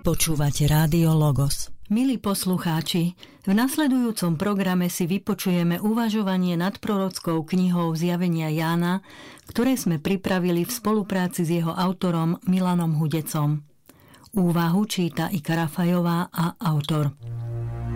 Počúvate Rádio Logos. Milí poslucháči, v nasledujúcom programe si vypočujeme uvažovanie nad prorockou knihou Zjavenia Jána, ktoré sme pripravili v spolupráci s jeho autorom Milanom Hudecom. Úvahu číta Ika Rafajová a autor.